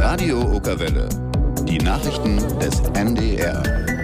Radio Okerwelle. Die Nachrichten des NDR.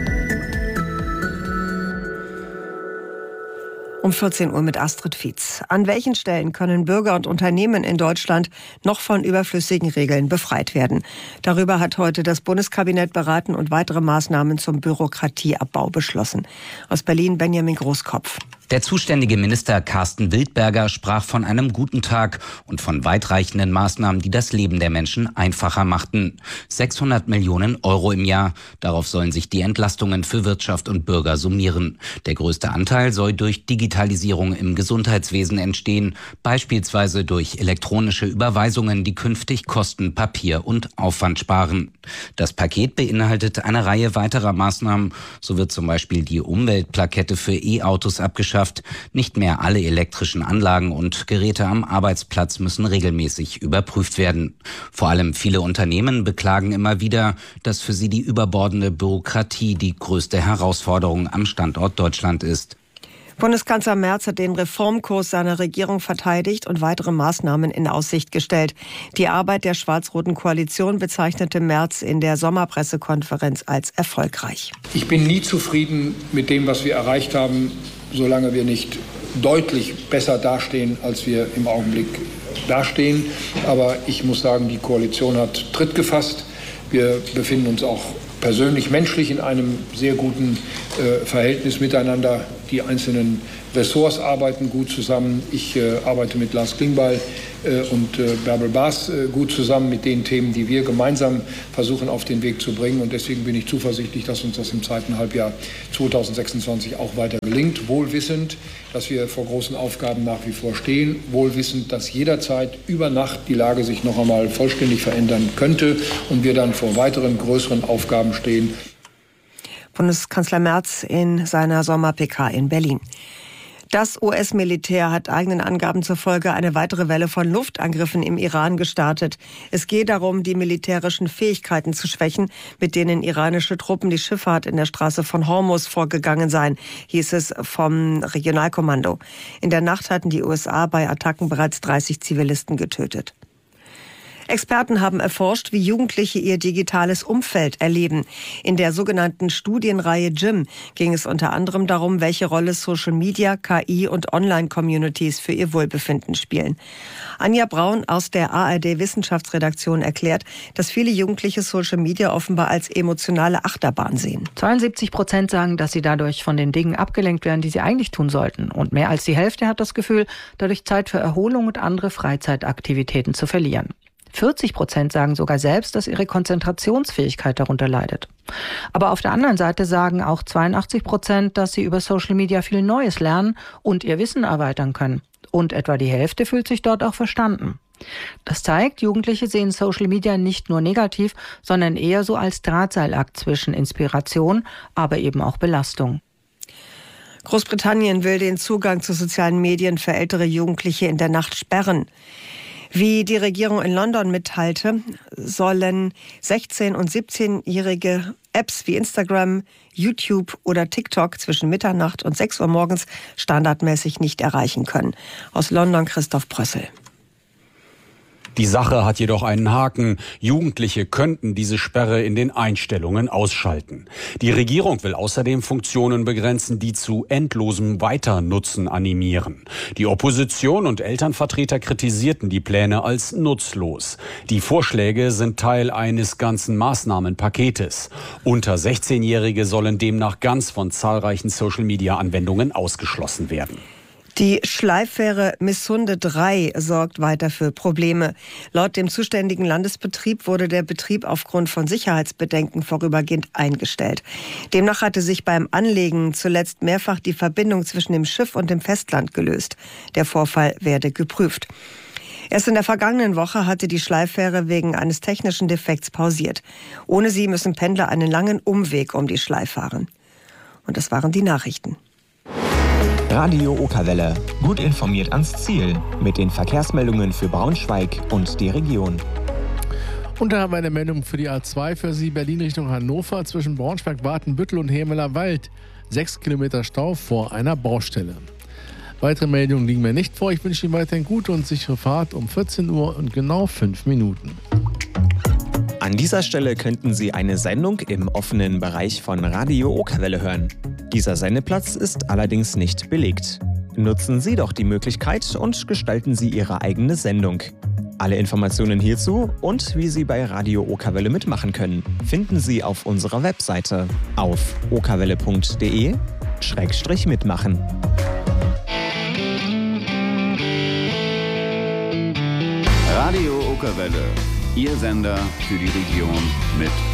Um 14 Uhr mit Astrid Fietz. An welchen Stellen können Bürger und Unternehmen in Deutschland noch von überflüssigen Regeln befreit werden? Darüber hat heute das Bundeskabinett beraten und weitere Maßnahmen zum Bürokratieabbau beschlossen. Aus Berlin Benjamin Großkopf. Der zuständige Minister Carsten Wildberger sprach von einem guten Tag und von weitreichenden Maßnahmen, die das Leben der Menschen einfacher machten. 600 Millionen Euro im Jahr. Darauf sollen sich die Entlastungen für Wirtschaft und Bürger summieren. Der größte Anteil soll durch Digitalisierung im Gesundheitswesen entstehen, beispielsweise durch elektronische Überweisungen, die künftig Kosten, Papier und Aufwand sparen. Das Paket beinhaltet eine Reihe weiterer Maßnahmen. So wird zum Beispiel die Umweltplakette für E-Autos abgeschafft. Nicht mehr alle elektrischen Anlagen und Geräte am Arbeitsplatz müssen regelmäßig überprüft werden. Vor allem viele Unternehmen beklagen immer wieder, dass für sie die überbordende Bürokratie die größte Herausforderung am Standort Deutschland ist. Bundeskanzler Merz hat den Reformkurs seiner Regierung verteidigt und weitere Maßnahmen in Aussicht gestellt. Die Arbeit der schwarz-roten Koalition bezeichnete Merz in der Sommerpressekonferenz als erfolgreich. Ich bin nie zufrieden mit dem, was wir erreicht haben, solange wir nicht deutlich besser dastehen, als wir im Augenblick dastehen. Aber ich muss sagen, die Koalition hat Tritt gefasst. Wir befinden uns auch persönlich, menschlich in einem sehr guten Verhältnis miteinander. Die einzelnen Ressorts arbeiten gut zusammen. Ich arbeite mit Lars Klingbeil und Bärbel Baas gut zusammen mit den Themen, die wir gemeinsam versuchen auf den Weg zu bringen. Und deswegen bin ich zuversichtlich, dass uns das im zweiten Halbjahr 2026 auch weiter gelingt. Wohlwissend, dass wir vor großen Aufgaben nach wie vor stehen. Wohlwissend, dass jederzeit über Nacht die Lage sich noch einmal vollständig verändern könnte und wir dann vor weiteren größeren Aufgaben stehen. Bundeskanzler Merz in seiner Sommer-PK in Berlin. Das US-Militär hat eigenen Angaben zufolge eine weitere Welle von Luftangriffen im Iran gestartet. Es geht darum, die militärischen Fähigkeiten zu schwächen, mit denen iranische Truppen die Schifffahrt in der Straße von Hormuz vorgegangen seien, hieß es vom Regionalkommando. In der Nacht hatten die USA bei Attacken bereits 30 Zivilisten getötet. Experten haben erforscht, wie Jugendliche ihr digitales Umfeld erleben. In der sogenannten Studienreihe JIM ging es unter anderem darum, welche Rolle Social Media, KI und Online-Communities für ihr Wohlbefinden spielen. Anja Braun aus der ARD-Wissenschaftsredaktion erklärt, dass viele Jugendliche Social Media offenbar als emotionale Achterbahn sehen. 72% sagen, dass sie dadurch von den Dingen abgelenkt werden, die sie eigentlich tun sollten. Und mehr als die Hälfte hat das Gefühl, dadurch Zeit für Erholung und andere Freizeitaktivitäten zu verlieren. 40% sagen sogar selbst, dass ihre Konzentrationsfähigkeit darunter leidet. Aber auf der anderen Seite sagen auch 82%, dass sie über Social Media viel Neues lernen und ihr Wissen erweitern können. Und etwa die Hälfte fühlt sich dort auch verstanden. Das zeigt, Jugendliche sehen Social Media nicht nur negativ, sondern eher so als Drahtseilakt zwischen Inspiration, aber eben auch Belastung. Großbritannien will den Zugang zu sozialen Medien für ältere Jugendliche in der Nacht sperren. Wie die Regierung in London mitteilte, sollen 16- und 17-jährige Apps wie Instagram, YouTube oder TikTok zwischen Mitternacht und 6 Uhr morgens standardmäßig nicht erreichen können. Aus London Christoph Prössel. Die Sache hat jedoch einen Haken. Jugendliche könnten diese Sperre in den Einstellungen ausschalten. Die Regierung will außerdem Funktionen begrenzen, die zu endlosem Weiternutzen animieren. Die Opposition und Elternvertreter kritisierten die Pläne als nutzlos. Die Vorschläge sind Teil eines ganzen Maßnahmenpaketes. Unter 16-Jährige sollen demnach ganz von zahlreichen Social-Media-Anwendungen ausgeschlossen werden. Die Schleiffähre Missunde 3 sorgt weiter für Probleme. Laut dem zuständigen Landesbetrieb wurde der Betrieb aufgrund von Sicherheitsbedenken vorübergehend eingestellt. Demnach hatte sich beim Anlegen zuletzt mehrfach die Verbindung zwischen dem Schiff und dem Festland gelöst. Der Vorfall werde geprüft. Erst in der vergangenen Woche hatte die Schleiffähre wegen eines technischen Defekts pausiert. Ohne sie müssen Pendler einen langen Umweg um die Schleif fahren. Und das waren die Nachrichten. Radio Okerwelle. Gut informiert ans Ziel. Mit den Verkehrsmeldungen für Braunschweig und die Region. Und da haben wir eine Meldung für die A2 für Sie. Berlin Richtung Hannover zwischen Braunschweig, Watenbüttel und Hemeler Wald. 6 Kilometer Stau vor einer Baustelle. Weitere Meldungen liegen mir nicht vor. Ich wünsche Ihnen weiterhin gute und sichere Fahrt um 14 Uhr und genau 5 Minuten. An dieser Stelle könnten Sie eine Sendung im offenen Bereich von Radio Okerwelle hören. Dieser Sendeplatz ist allerdings nicht belegt. Nutzen Sie doch die Möglichkeit und gestalten Sie Ihre eigene Sendung. Alle Informationen hierzu und wie Sie bei Radio Okerwelle mitmachen können, finden Sie auf unserer Webseite auf okerwelle.de/mitmachen. Radio Okerwelle, Ihr Sender für die Region mit